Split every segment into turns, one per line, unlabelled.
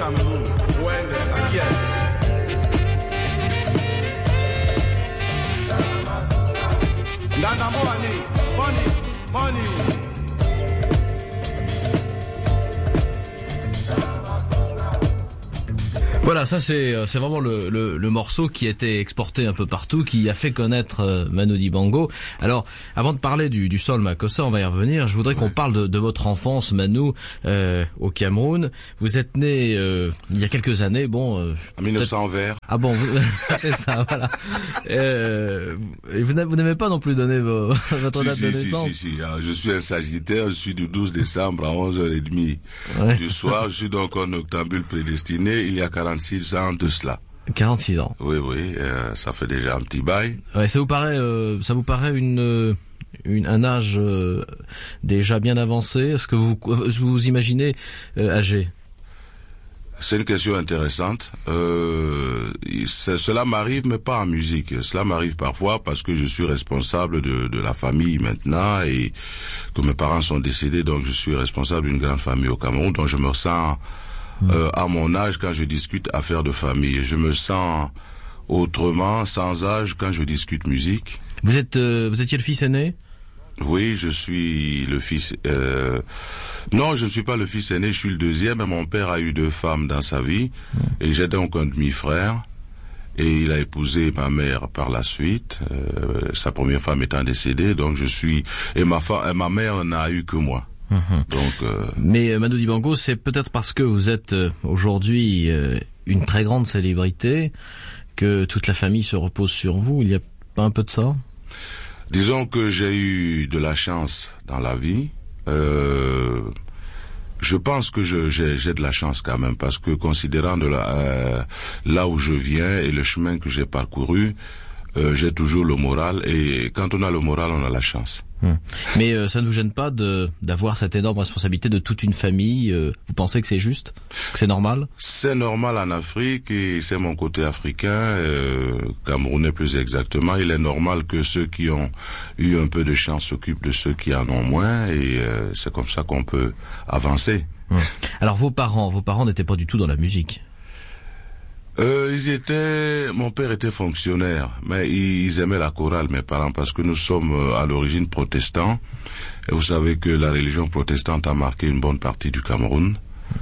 Cameroun, Wende, laquelle? Nana money.
Voilà, ça c'est vraiment le morceau qui a été exporté un peu partout, qui a fait connaître Manu Dibango. Alors, avant de parler du Sol Makossa, on va y revenir. Je voudrais qu'on parle de votre enfance, Manu, au Cameroun. Vous êtes né il y a quelques années, en
1900 vers.
Ah bon, c'est ça, voilà. Et vous n'avez pas non plus donné votre date de naissance?
Si. Je suis un Sagittaire, je suis du 12 décembre à 11h30 du soir. Je suis donc un octambule prédestiné. Il y a 46 ans de cela.
46 ans.
Oui, ça fait déjà un petit bail.
Ouais, ça vous paraît un âge déjà bien avancé? Est-ce que vous imaginez âgé?
C'est une question intéressante. Cela m'arrive, mais pas en musique. Cela m'arrive parfois parce que je suis responsable de la famille maintenant et que mes parents sont décédés, donc je suis responsable d'une grande famille au Cameroun, donc je me sens à mon âge quand je discute affaires de famille. Je me sens autrement, sans âge, quand je discute musique.
Vous étiez le fils aîné?
Oui, je suis le fils... Non, je ne suis pas le fils aîné, je suis le deuxième. Et mon père a eu 2 femmes dans sa vie. Et j'ai donc un demi-frère. Et il a épousé ma mère par la suite. Sa première femme étant décédée. Donc je suis... Et ma mère n'a eu que moi. Donc,
Mais Manu Dibango, c'est peut-être parce que vous êtes aujourd'hui une très grande célébrité que toute la famille se repose sur vous. Il n'y a pas un peu de ça?
Disons que j'ai eu de la chance dans la vie. Je pense que j'ai de la chance quand même, parce que considérant là où je viens et le chemin que j'ai parcouru, j'ai toujours le moral, et quand on a le moral, on a la chance.
Mais ça ne vous gêne pas d'avoir cette énorme responsabilité de toute une famille? Vous pensez que c'est juste? Que c'est normal? C'est
normal en Afrique, et c'est mon côté africain, camerounais plus exactement. Il est normal que ceux qui ont eu un peu de chance s'occupent de ceux qui en ont moins, et c'est comme ça qu'on peut avancer.
Alors vos parents n'étaient pas du tout dans la musique?
Mon père était fonctionnaire, mais ils aimaient la chorale, mes parents, parce que nous sommes à l'origine protestants. Et vous savez que la religion protestante a marqué une bonne partie du Cameroun.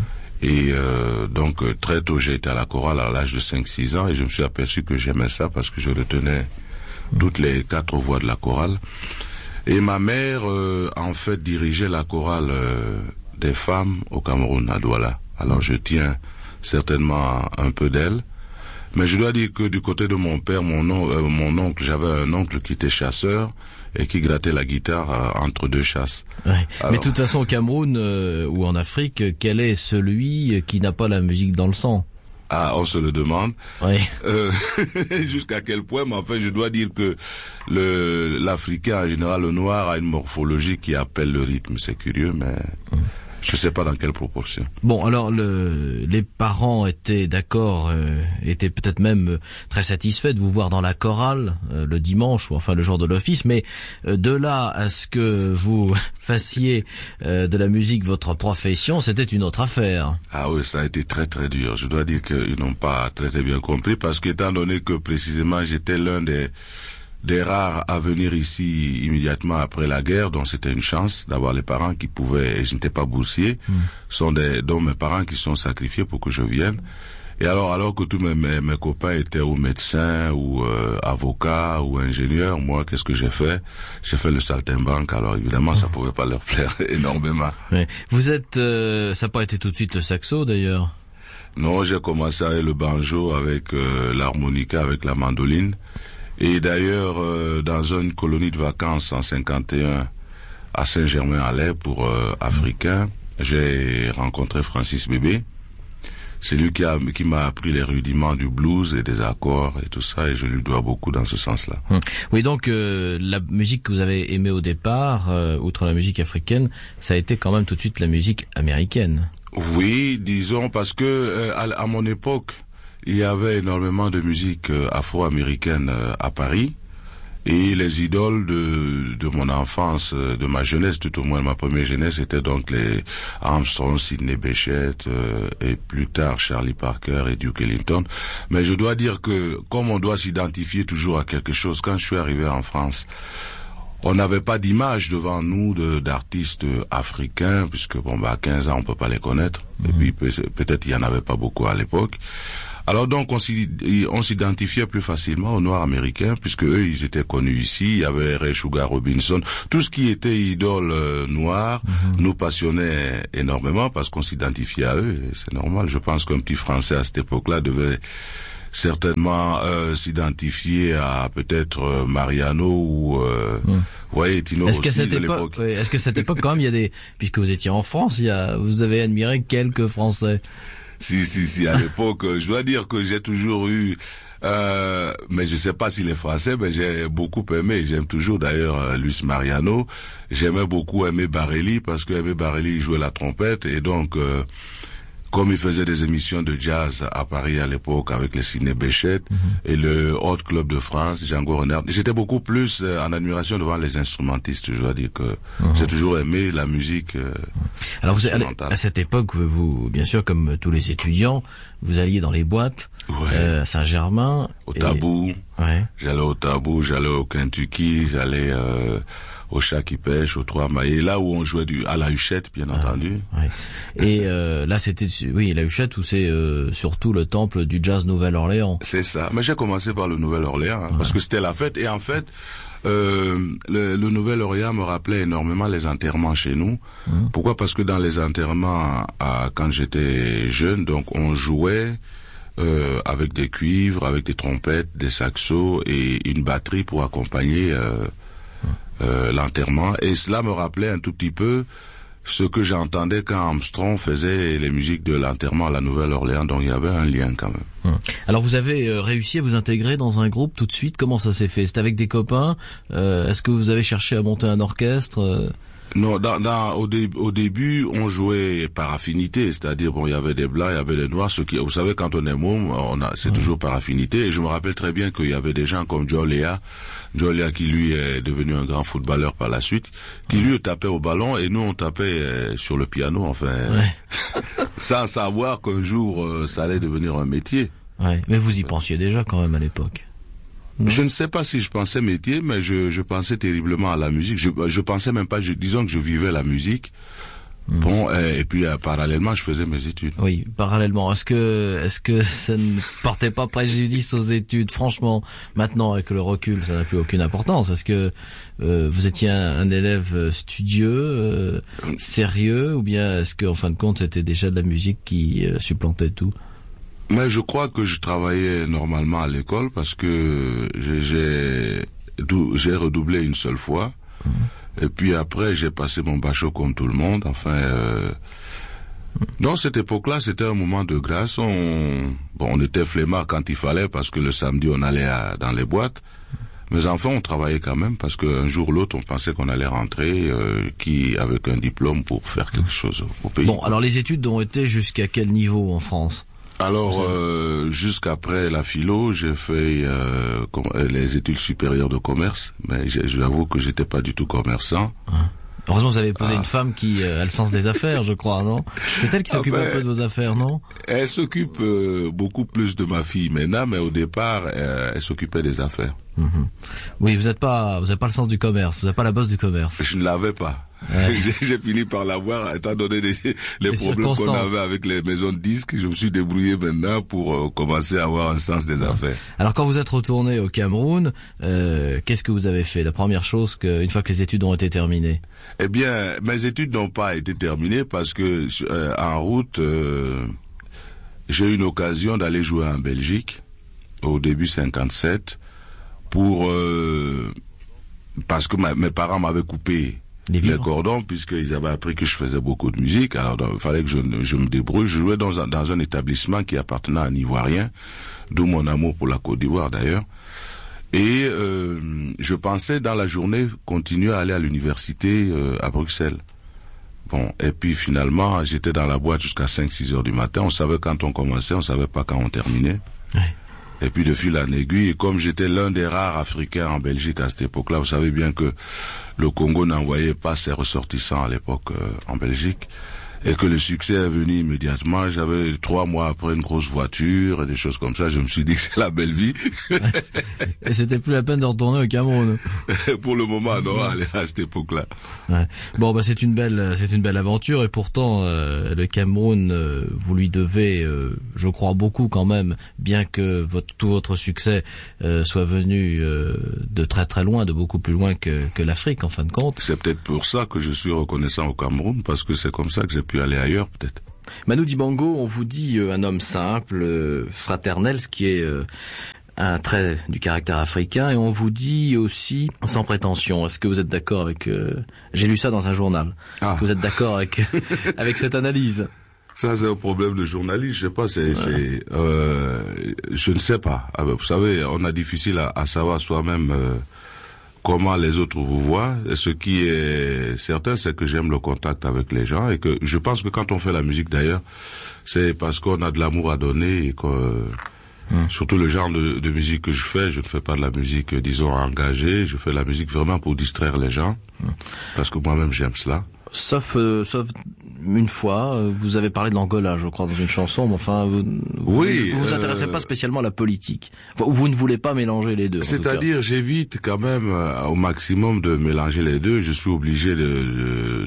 Et donc très tôt j'ai été à la chorale à l'âge de 5-6 ans, et je me suis aperçu que j'aimais ça parce que je retenais toutes les 4 voix de la chorale. Et ma mère en fait dirigeait la chorale des femmes au Cameroun, à Douala. Alors je tiens certainement un peu d'elle, mais je dois dire que du côté de mon père, mon oncle, j'avais un oncle qui était chasseur et qui grattait la guitare entre 2 chasses.
Ouais. Alors, mais de toute façon au Cameroun ou en Afrique, quel est celui qui n'a pas la musique dans le sang?
Ah, on se le demande.
Oui.
Jusqu'à quel point, mais enfin, je dois dire que l'Africain en général, le noir, a une morphologie qui appelle le rythme. C'est curieux, mais je sais pas dans quelle proportion.
Bon, alors les parents étaient d'accord, étaient peut-être même très satisfaits de vous voir dans la chorale le dimanche ou enfin le jour de l'office, mais de là à ce que vous fassiez de la musique votre profession, c'était une autre affaire.
Ah oui, ça a été très très dur. Je dois dire qu'ils n'ont pas très très bien compris, parce qu'étant donné que précisément j'étais l'un des rares à venir ici immédiatement après la guerre, donc c'était une chance d'avoir les parents qui pouvaient, et je n'étais pas boursier, dont mes parents qui sont sacrifiés pour que je vienne. Et alors que tous mes copains étaient ou médecins ou avocats ou ingénieurs, moi qu'est-ce que j'ai fait? J'ai fait le saltimbanque. Alors évidemment ça pouvait pas leur plaire énormément.
Ouais. Vous êtes, ça n'a pas été tout de suite le saxo d'ailleurs?
Non, j'ai commencé avec le banjo, avec l'harmonica, avec la mandoline. Et d'ailleurs, dans une colonie de vacances en 51 à Saint-Germain-en-Laye pour Africains, j'ai rencontré Francis Bébé. C'est lui qui m'a appris les rudiments du blues et des accords et tout ça, et je lui dois beaucoup dans ce sens-là.
Oui, donc la musique que vous avez aimée au départ, outre la musique africaine, ça a été quand même tout de suite la musique américaine.
Oui, disons, parce que à mon époque, il y avait énormément de musique afro-américaine à Paris, Et les idoles de mon enfance, de ma jeunesse, tout au moins ma première jeunesse, c'était donc les Armstrong, Sidney Bechet, et plus tard Charlie Parker et Duke Ellington. Mais je dois dire que comme on doit s'identifier toujours à quelque chose, quand je suis arrivé en France, on n'avait pas d'image devant nous d'artistes africains, puisque à 15 ans on peut pas les connaître. Et puis peut-être il y en avait pas beaucoup à l'époque. Alors donc on s'identifiait plus facilement aux Noirs américains, puisque eux ils étaient connus ici. Il y avait Ray Sugar Robinson, tout ce qui était idole noire nous passionnait énormément parce qu'on s'identifiait à eux. Et c'est normal. Je pense qu'un petit Français à cette époque-là devait certainement s'identifier à peut-être Mariano ou Tino Rossi de l'époque.
Est-ce que cette époque quand même puisque vous étiez en France, vous avez admiré quelques Français?
Si, à l'époque, je dois dire que j'ai toujours eu, mais je sais pas si les Français, mais j'ai beaucoup aimé, j'aime toujours d'ailleurs Luis Mariano, j'aimais beaucoup Aimé Barelli, parce que Aimé Barelli jouait la trompette, et donc, comme il faisait des émissions de jazz à Paris à l'époque avec les Sidney Bechet et le Hot Club de France, Django Reinhardt, j'étais beaucoup plus en admiration devant les instrumentistes. Je dois dire que j'ai toujours aimé la musique.
Alors à cette époque, vous, bien sûr, comme tous les étudiants, vous alliez dans les boîtes à Saint-Germain.
Au Tabou. Ouais. J'allais au Tabou, j'allais au Kentucky, j'allais au Chat qui pêche, au Trois Maillets, là où on jouait à la Huchette, bien entendu.
Ouais. Et là, c'était, la Huchette, où c'est surtout le temple du jazz Nouvelle-Orléans.
C'est ça. Mais j'ai commencé par le Nouvelle-Orléans, parce que c'était la fête. Et en fait, le Nouvelle-Orléans me rappelait énormément les enterrements chez nous. Pourquoi? Parce que dans les enterrements, quand j'étais jeune, donc on jouait avec des cuivres, avec des trompettes, des saxos et une batterie pour accompagner l'enterrement, et cela me rappelait un tout petit peu ce que j'entendais quand Armstrong faisait les musiques de l'enterrement à la Nouvelle-Orléans, donc il y avait un lien quand même.
Alors vous avez réussi à vous intégrer dans un groupe tout de suite, comment ça s'est fait? C'était avec des copains? Est-ce que vous avez cherché à monter un orchestre?
Non, au début, on jouait par affinité, c'est-à-dire il y avait des blancs, il y avait des noirs, vous savez, quand on est môme, c'est toujours par affinité, et je me rappelle très bien qu'il y avait des gens comme Joe Lea qui lui est devenu un grand footballeur par la suite, qui lui tapait au ballon, et nous on tapait sur le piano, sans savoir qu'un jour ça allait devenir un métier.
Ouais, mais vous y pensiez déjà quand même à l'époque.
Non. Je ne sais pas si je pensais métier, mais je pensais terriblement à la musique. Je pensais même pas, disons que je vivais la musique. Et puis parallèlement, je faisais mes études.
Oui, parallèlement. Est-ce que ça ne portait pas préjudice aux études? Franchement, maintenant avec le recul, ça n'a plus aucune importance. Est-ce que vous étiez un élève studieux, sérieux, ou bien est-ce que en fin de compte, c'était déjà de la musique qui supplantait tout?
Mais je crois que je travaillais normalement à l'école parce que j'ai redoublé une seule fois. Et puis après, j'ai passé mon bachot comme tout le monde. Dans cette époque-là, c'était un moment de grâce. On était flemmards quand il fallait parce que le samedi, on allait dans les boîtes. Mais enfin, on travaillait quand même parce qu'un jour ou l'autre, on pensait qu'on allait rentrer avec un diplôme pour faire quelque chose au pays.
Bon, alors les études ont été jusqu'à quel niveau en France?
Alors, jusqu'après la philo, j'ai fait les études supérieures de commerce, mais j'avoue que j'étais pas du tout commerçant.
Heureusement, vous avez épousé une femme qui a le sens des affaires, je crois, non? C'est elle qui s'occupe un peu de vos affaires, non?
Elle s'occupe beaucoup plus de ma fille maintenant, mais au départ, elle s'occupait des affaires.
Oui, vous n'avez pas le sens du commerce, vous n'avez pas la bosse du commerce.
Je ne l'avais pas. Ouais. J'ai fini par l'avoir, étant donné les problèmes qu'on avait avec les maisons de disques. Je me suis débrouillé maintenant pour commencer à avoir un sens des affaires.
Alors quand vous êtes retourné au Cameroun, qu'est-ce que vous avez fait? La première chose une fois que les études ont été terminées?
Eh bien, mes études n'ont pas été terminées parce que en route, j'ai eu une occasion d'aller jouer en Belgique au début 57 parce que mes parents m'avaient coupé les cordons, puisqu'ils avaient appris que je faisais beaucoup de musique. Alors il fallait que je me débrouille. Je jouais dans un établissement qui appartenait à un Ivoirien, d'où mon amour pour la Côte d'Ivoire d'ailleurs. Et je pensais dans la journée continuer à aller à l'université à Bruxelles. Et puis finalement, j'étais dans la boîte jusqu'à 5-6 heures du matin. On savait quand on commençait, on savait pas quand on terminait.
Ouais.
Et puis de fil en aiguille, comme j'étais l'un des rares Africains en Belgique à cette époque-là, vous savez bien que le Congo n'envoyait pas ses ressortissants à l'époque en Belgique. Et que le succès est venu immédiatement. J'avais 3 mois après une grosse voiture et des choses comme ça. Je me suis dit que c'est la belle vie.
Et c'était plus la peine de retourner au Cameroun.
Pour le moment, non, à cette époque-là.
Ouais. Bon, c'est une belle aventure et pourtant le Cameroun, vous lui devez, je crois beaucoup quand même, bien que tout votre succès soit venu de très très loin, de beaucoup plus loin que l'Afrique en fin de compte.
C'est peut-être pour ça que je suis reconnaissant au Cameroun, parce que c'est comme ça que j'ai pu aller ailleurs, peut-être.
Manu Dibango, on vous dit un homme simple, fraternel, ce qui est un trait du caractère africain, et on vous dit aussi sans prétention. Est-ce que vous êtes d'accord avec... j'ai lu ça dans un journal. Est-ce que vous êtes d'accord avec cette analyse?
Ça, c'est un problème de journaliste, je sais pas, je ne sais pas. Vous savez, on a difficile à savoir soi-même comment les autres vous voient. Et ce qui est certain, c'est que j'aime le contact avec les gens et que je pense que quand on fait la musique d'ailleurs, c'est parce qu'on a de l'amour à donner et que surtout le genre de musique que je ne fais pas de la musique, disons, engagée, je fais de la musique vraiment pour distraire les gens, parce que moi-même j'aime cela.
Sauf une fois, vous avez parlé de l'Angola, je crois, dans une chanson, mais enfin, vous vous intéressez pas spécialement à la politique. Enfin, vous ne voulez pas mélanger les deux.
C'est-à-dire, j'évite quand même au maximum de mélanger les deux. Je suis obligé de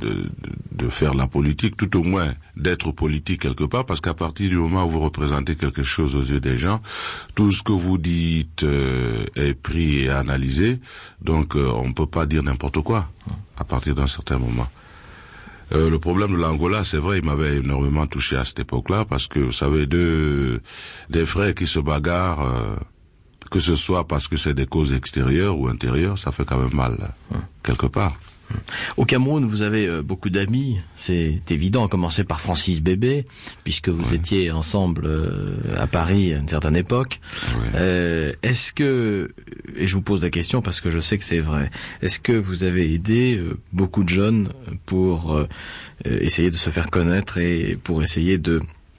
faire la politique, tout au moins d'être politique quelque part, parce qu'à partir du moment où vous représentez quelque chose aux yeux des gens, tout ce que vous dites est pris et analysé, donc on ne peut pas dire n'importe quoi à partir d'un certain moment. Le problème de l'Angola, c'est vrai, il m'avait énormément touché à cette époque-là, parce que, vous savez, des frères qui se bagarrent, que ce soit parce que c'est des causes extérieures ou intérieures, ça fait quand même mal, quelque part.
Au Cameroun, vous avez beaucoup d'amis, c'est évident, à commencer par Francis Bébé, puisque vous étiez ensemble à Paris à une certaine époque. Est-ce que, et je vous pose la question parce que je sais que c'est vrai, est-ce que vous avez aidé beaucoup de jeunes pour essayer de se faire connaître et pour essayer de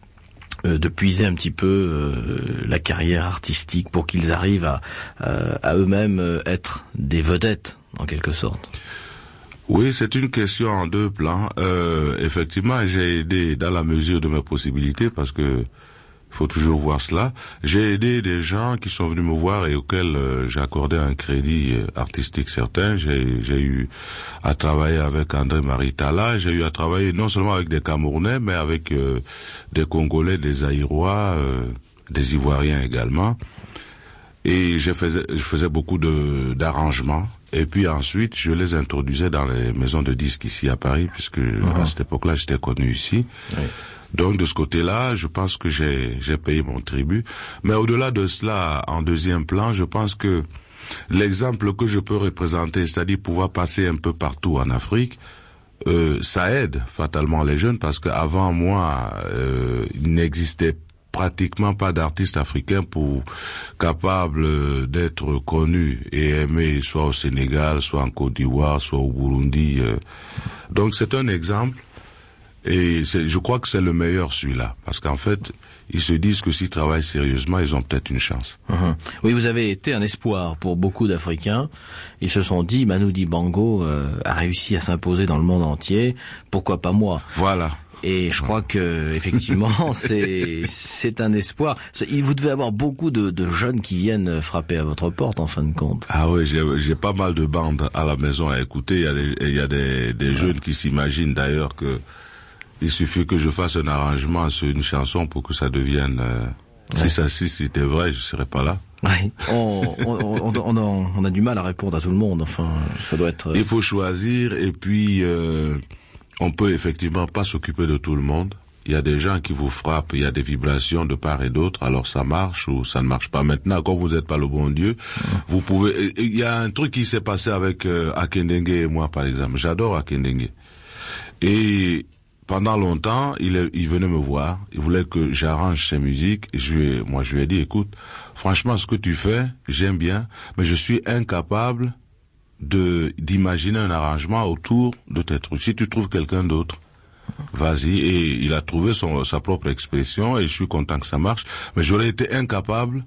puiser un petit peu la carrière artistique pour qu'ils arrivent à eux-mêmes être des vedettes, en quelque sorte?
Oui, c'est une question en deux plans. Effectivement, j'ai aidé dans la mesure de mes possibilités, parce que faut toujours voir cela. J'ai aidé des gens qui sont venus me voir et auxquels j'ai accordé un crédit artistique certain. J'ai eu à travailler avec André-Marie Talla. J'ai eu à travailler non seulement avec des Camerounais, mais avec des Congolais, des Zaïrois, des Ivoiriens également. Et je faisais beaucoup d'arrangements. Et puis ensuite, je les introduisais dans les maisons de disques ici à Paris, puisque à cette époque-là, j'étais connu ici. Oui. Donc de ce côté-là, je pense que j'ai payé mon tribut. Mais au-delà de cela, en deuxième plan, je pense que l'exemple que je peux représenter, c'est-à-dire pouvoir passer un peu partout en Afrique, ça aide fatalement les jeunes, parce qu'avant moi, il n'existait pratiquement pas d'artistes africains capables d'être connus et aimés, soit au Sénégal, soit en Côte d'Ivoire, soit au Burundi. Donc c'est un exemple, et je crois que c'est le meilleur celui-là, parce qu'en fait, ils se disent que s'ils travaillent sérieusement, ils ont peut-être une chance.
Oui, vous avez été un espoir pour beaucoup d'Africains. Ils se sont dit, Manu Dibango a réussi à s'imposer dans le monde entier, pourquoi pas moi?
Voilà.
Et je crois que effectivement c'est un espoir. Vous devez avoir beaucoup de jeunes qui viennent frapper à votre porte en fin de compte.
Ah oui, j'ai pas mal de bandes à la maison à écouter. Il y a des jeunes qui s'imaginent d'ailleurs que il suffit que je fasse un arrangement sur une chanson pour que ça devienne. Si c'était vrai, je serais pas là.
Oui. On a du mal à répondre à tout le monde. Enfin, ça doit être.
Il faut choisir, et puis. On peut effectivement pas s'occuper de tout le monde. Il y a des gens qui vous frappent, il y a des vibrations de part et d'autre, alors ça marche ou ça ne marche pas. Maintenant, comme vous n'êtes pas le bon Dieu, vous pouvez... Il y a un truc qui s'est passé avec Akendengue et moi, par exemple. J'adore Akendengue. Et pendant longtemps, il venait me voir, il voulait que j'arrange ses musiques. Moi, je lui ai dit, écoute, franchement, ce que tu fais, j'aime bien, mais je suis incapable d'imaginer un arrangement autour de tes trucs. Si tu trouves quelqu'un d'autre, vas-y. Et il a trouvé sa propre expression, et je suis content que ça marche. Mais j'aurais été incapable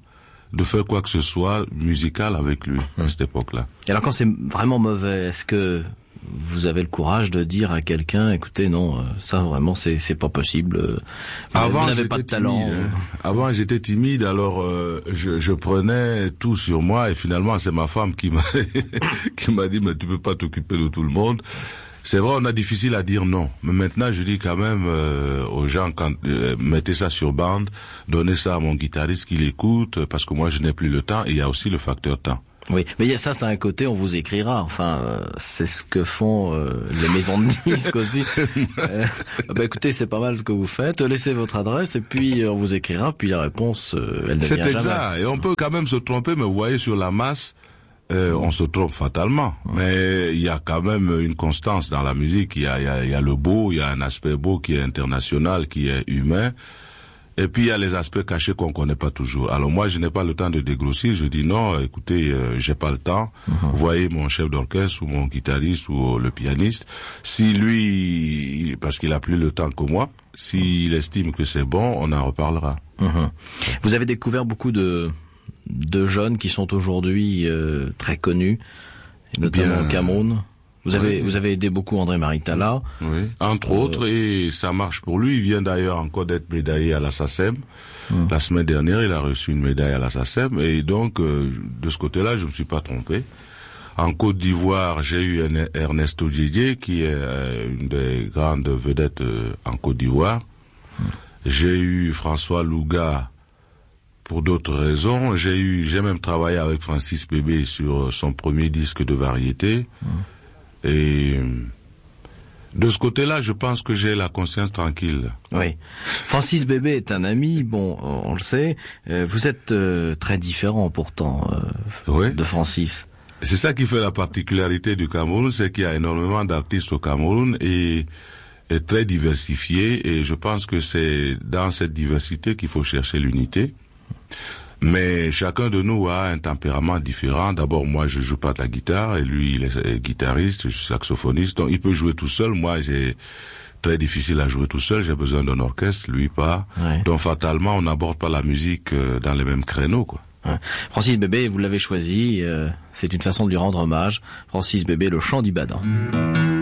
de faire quoi que ce soit musical avec lui à cette époque-là.
Et alors quand c'est vraiment mauvais, est-ce que vous avez le courage de dire à quelqu'un, écoutez, non, ça vraiment c'est pas possible. Vous n'avez pas de talent.
Timide, hein. Avant j'étais timide, alors je prenais tout sur moi et finalement c'est ma femme qui m'a qui m'a dit mais tu peux pas t'occuper de tout le monde. C'est vrai, on a difficile à dire non, mais maintenant je dis quand même aux gens quand mettez ça sur bande, donnez ça à mon guitariste qui l'écoute parce que moi je n'ai plus le temps et il y a aussi le facteur temps.
Oui, mais ça a un côté, on vous écrira. Enfin, c'est ce que font les maisons de disques aussi. Écoutez, c'est pas mal ce que vous faites. Laissez votre adresse et puis on vous écrira. Puis la réponse, elle ne vient jamais.
C'est exact. Et on peut quand même se tromper, mais vous voyez sur la masse, on se trompe fatalement. Mais il y a quand même une constance dans la musique. Il y a le beau, il y a un aspect beau qui est international, qui est humain. Et puis il y a les aspects cachés qu'on connaît pas toujours. Alors moi je n'ai pas le temps de dégrossir, je dis non, écoutez, j'ai pas le temps. Voyez mon chef d'orchestre ou mon guitariste ou le pianiste, si lui, parce qu'il a plus le temps que moi, s'il estime que c'est bon, on en reparlera.
Vous avez découvert beaucoup de jeunes qui sont aujourd'hui très connus, notamment au Cameroun. Vous avez aidé beaucoup André Maritala.
Oui, entre autres, et ça marche pour lui. Il vient d'ailleurs encore d'être médaillé à la SACEM. La semaine dernière, il a reçu une médaille à la SACEM. Et donc, de ce côté-là, je me suis pas trompé. En Côte d'Ivoire, j'ai eu Ernesto Didier, qui est une des grandes vedettes en Côte d'Ivoire. J'ai eu François Louga pour d'autres raisons. J'ai même travaillé avec Francis Bébé sur son premier disque de variété. Et de ce côté-là, je pense que j'ai la conscience tranquille.
Oui. Francis Bébé est un ami, bon, on le sait. Vous êtes très différent pourtant de Francis.
C'est ça qui fait la particularité du Cameroun, c'est qu'il y a énormément d'artistes au Cameroun et très diversifiés. Et je pense que c'est dans cette diversité qu'il faut chercher l'unité. Mais chacun de nous a un tempérament différent. D'abord, moi, je joue pas de la guitare, et lui, il est guitariste, je suis saxophoniste. Donc, il peut jouer tout seul. Moi, j'ai très difficile à jouer tout seul. J'ai besoin d'un orchestre, lui pas. Ouais. Donc, fatalement, on n'aborde pas la musique dans les mêmes créneaux, quoi.
Ouais. Francis Bébé, vous l'avez choisi. C'est une façon de lui rendre hommage. Francis Bébé, le chant d'Ibadan.